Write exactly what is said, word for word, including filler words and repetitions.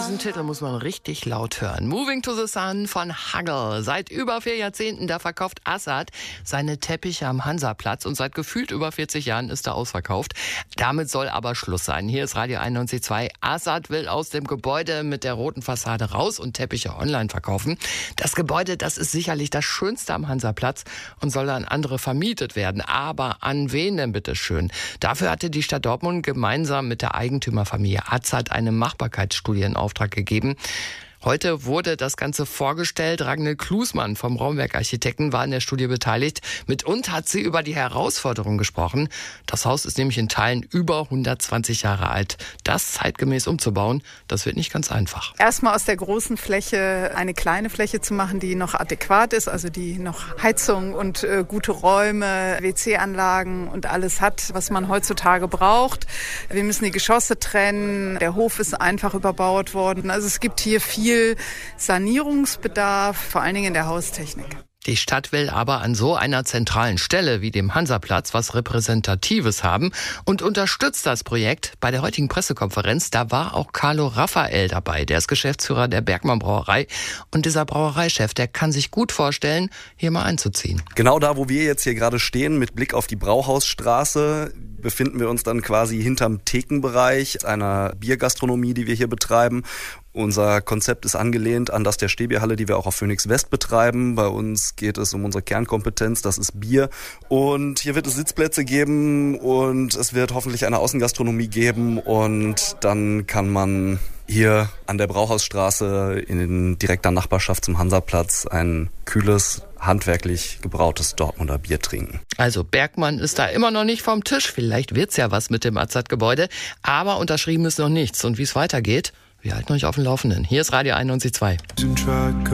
Diesen Titel muss man richtig laut hören. Moving to the Sun von Huggle. Seit über vier Jahrzehnten, da verkauft Assad seine Teppiche am Hansaplatz und seit gefühlt über vierzig Jahren ist er ausverkauft. Damit soll aber Schluss sein. Hier ist Radio einundneunzig Komma zwei. Assad will aus dem Gebäude mit der roten Fassade raus und Teppiche online verkaufen. Das Gebäude, das ist sicherlich das Schönste am Hansaplatz und soll an andere vermietet werden. Aber an wen denn bitte schön? Dafür hatte die Stadt Dortmund gemeinsam mit der Eigentümerfamilie Assad eine Machbarkeitsstudie in Auftrag gegeben. Heute wurde das Ganze vorgestellt. Ragnhild Klusmann vom Raumwerk-Architekten war in der Studie beteiligt. Mit uns hat sie über die Herausforderungen gesprochen. Das Haus ist nämlich in Teilen über hundertzwanzig Jahre alt. Das zeitgemäß umzubauen, das wird nicht ganz einfach. Erstmal aus der großen Fläche eine kleine Fläche zu machen, die noch adäquat ist, also die noch Heizung und äh, gute Räume, W C-Anlagen und alles hat, was man heutzutage braucht. Wir müssen die Geschosse trennen. Der Hof ist einfach überbaut worden. Also es gibt hier viel Sanierungsbedarf, vor allen Dingen in der Haustechnik. Die Stadt will aber an so einer zentralen Stelle wie dem Hansaplatz was Repräsentatives haben und unterstützt das Projekt. Bei der heutigen Pressekonferenz, da war auch Carlo Raphael dabei, der ist Geschäftsführer der Bergmann Brauerei. Und dieser Brauereichef, der kann sich gut vorstellen, hier mal einzuziehen. Genau da, wo wir jetzt hier gerade stehen, mit Blick auf die Brauhausstraße, befinden wir uns dann quasi hinterm Thekenbereich einer Biergastronomie, die wir hier betreiben. Unser Konzept ist angelehnt an das der Stehbierhalle, die wir auch auf Phoenix West betreiben. Bei uns geht es um unsere Kernkompetenz, das ist Bier. Und hier wird es Sitzplätze geben und es wird hoffentlich eine Außengastronomie geben. Und dann kann man hier an der Brauhausstraße in direkter Nachbarschaft zum Hansaplatz ein kühles, handwerklich gebrautes Dortmunder Bier trinken. Also Bergmann ist da immer noch nicht vom Tisch. Vielleicht wird's ja was mit dem Assad-Gebäude. Aber unterschrieben ist noch nichts. Und wie es weitergeht, wir halten euch auf dem Laufenden. Hier ist Radio einundneunzig Komma zwei.